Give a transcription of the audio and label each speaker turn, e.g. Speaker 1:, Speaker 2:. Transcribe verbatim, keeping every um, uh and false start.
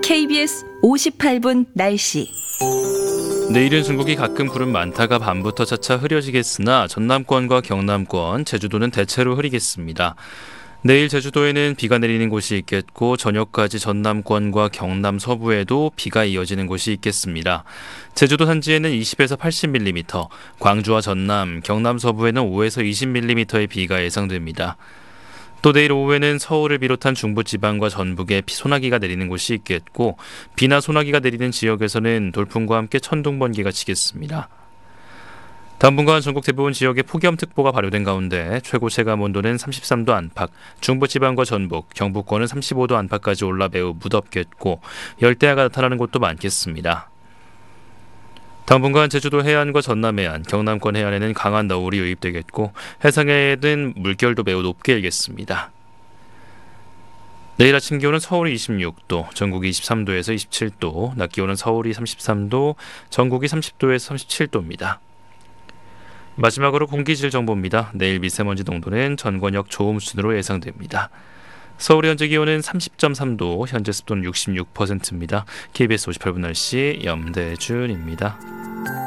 Speaker 1: 케이비에스 오십팔 분 날씨.
Speaker 2: 내일은 중국이 가끔 구름 많다가 밤부터 차차 흐려지겠으나 전남권과 경남권, 제주도는 대체로 흐리겠습니다. 내일 제주도에는 비가 내리는 곳이 있겠고 저녁까지 전남권과 경남 서부에도 비가 이어지는 곳이 있겠습니다. 제주도 산지에는 이십에서 팔십 밀리미터, 광주와 전남, 경남 서부에는 오에서 이십 밀리미터의 비가 예상됩니다. 또 내일 오후에는 서울을 비롯한 중부지방과 전북에 비 소나기가 내리는 곳이 있겠고 비나 소나기가 내리는 지역에서는 돌풍과 함께 천둥번개가 치겠습니다. 당분간 전국 대부분 지역에 폭염특보가 발효된 가운데 최고 체감 온도는 삼십삼 도 안팎, 중부지방과 전북, 경북권은 삼십오 도 안팎까지 올라 매우 무덥겠고 열대야가 나타나는 곳도 많겠습니다. 당분간 제주도 해안과 전남 해안, 경남권 해안에는 강한 너울이 유입되겠고 해상에는 물결도 매우 높게 일겠습니다. 내일 아침 기온은 서울이 이십육 도, 전국이 이십삼 도에서 이십칠 도, 낮 기온은 서울이 삼십삼 도, 전국이 삼십 도에서 삼십칠 도입니다. 마지막으로 공기질 정보입니다. 내일 미세먼지 농도는 전권역 좋음 수준으로 예상됩니다. 서울의 현재 기온은 삼십 점 삼 도, 현재 습도는 육십육 퍼센트입니다. 케이비에스 오십팔 분 날씨 염대준입니다.